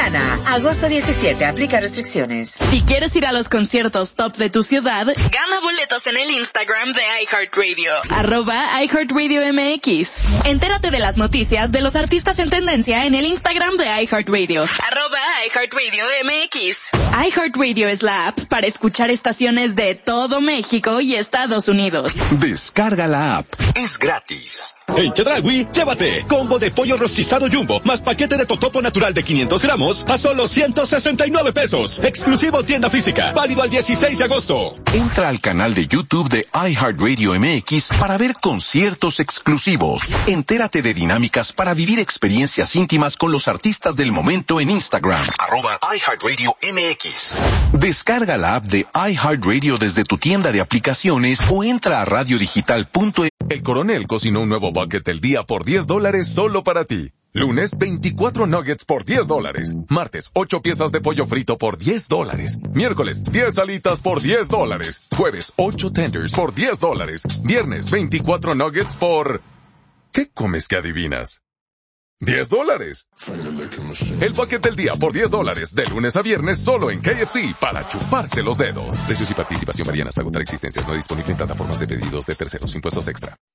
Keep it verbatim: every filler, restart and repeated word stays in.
Soriana. Agosto diecisiete, aplica restricciones. Si quieres ir a los conciertos top de tu ciudad, gana boletos en el Instagram de iHeartRadio, arroba iHeartRadio M X. Entérate de las noticias de los artistas en tendencia en el Instagram de iHeartRadio, arroba iHeartRadio M X. iHeartRadio es la app para escuchar estaciones de todo México y Estados Unidos. Descarga la app. Es gratis. En Chedraui, llévate combo de pollo rostizado Jumbo más paquete de totopo natural de quinientos gramos a solo ciento sesenta y nueve pesos. Exclusivo tienda física. Válido al dieciséis de agosto. Entra al canal de YouTube de iHeartRadio M X para ver conciertos exclusivos. Entérate de dinámicas para vivir experiencias íntimas con los artistas del momento en Instagram. Arroba iHeartRadio M X. Descarga la app de iHeartRadio desde tu tienda de aplicaciones o entra a radiodigital punto e. El Coronel cocinó un nuevo bucket del día por diez dólares solo para ti. Lunes, veinticuatro nuggets por diez dólares. Martes, ocho piezas de pollo frito por diez dólares. Miércoles, diez alitas por diez dólares. Jueves, ocho tenders por diez dólares. Viernes, veinticuatro nuggets por... ¿Qué comes que adivinas? diez dólares. El bucket del día por diez dólares. De lunes a viernes solo en K F C para chuparse los dedos. Precios y participación varían hasta agotar existencias. No disponible en plataformas de pedidos de terceros. Impuestos extra.